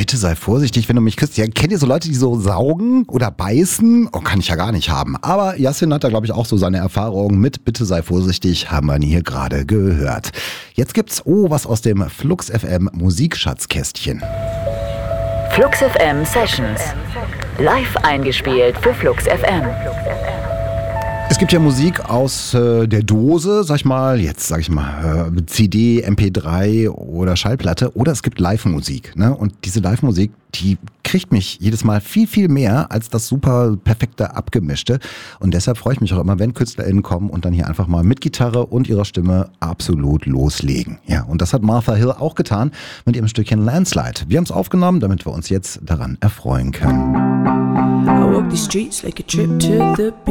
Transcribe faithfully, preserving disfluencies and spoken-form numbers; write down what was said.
Bitte sei vorsichtig, wenn du mich küsst. Ja, kennt ihr so Leute, die so saugen oder beißen? Oh, kann ich ja gar nicht haben. Aber Yassin hat da, glaube ich, auch so seine Erfahrungen mit Bitte sei vorsichtig, haben wir hier gerade gehört. Jetzt gibt's, oh, was aus dem Flux F M Musikschatzkästchen. Flux F M Sessions. Live eingespielt für Flux F M. Es gibt ja Musik aus äh, der Dose, sag ich mal, jetzt sag ich mal, äh, C D, M P drei oder Schallplatte, oder es gibt Live-Musik. Ne? Und diese Live-Musik, die kriegt mich jedes Mal viel, viel mehr als das super perfekte Abgemischte. Und deshalb freue ich mich auch immer, wenn KünstlerInnen kommen und dann hier einfach mal mit Gitarre und ihrer Stimme absolut loslegen. Ja, und das hat Martha Hill auch getan mit ihrem Stückchen Landslide. Wir haben es aufgenommen, damit wir uns jetzt daran erfreuen können. I walk the streets like a trip to the